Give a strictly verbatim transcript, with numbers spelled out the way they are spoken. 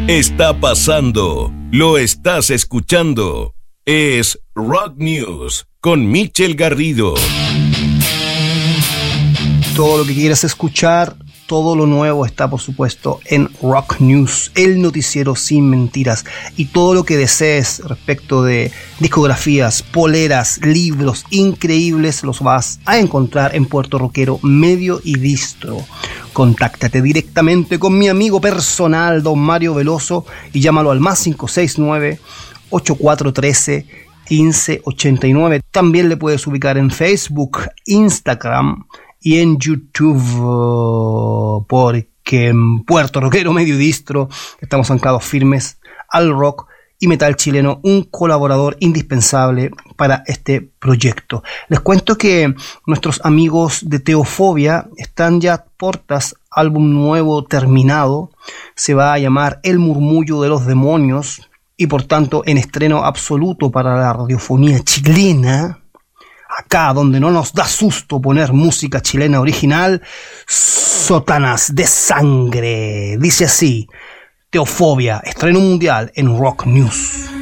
Está pasando, lo estás escuchando. Es Rock News con Michel Garrido. Todo lo que quieras escuchar, todo lo nuevo está, por supuesto, en Rock News, el noticiero sin mentiras. Y todo lo que desees respecto de discografías, poleras, libros increíbles, los vas a encontrar en Puerto Rockero Medio y Distro. Contáctate directamente con mi amigo personal, don Mario Veloso, y llámalo al más cinco seis nueve, ocho cuatro uno tres, uno cinco ocho nueve. También le puedes ubicar en Facebook, Instagram y en YouTube, porque en Puerto Rockero Medio y Distro estamos anclados firmes al rock y metal chileno, un colaborador indispensable para este proyecto. Les cuento que nuestros amigos de Teofobia están ya a portas, álbum nuevo terminado, se va a llamar El Murmullo de los Demonios y por tanto en estreno absoluto para la radiofonía chilena. Acá donde no nos da susto poner música chilena original, Sótanas de Sangre. Dice así, Teofobia, estreno mundial en Rock News.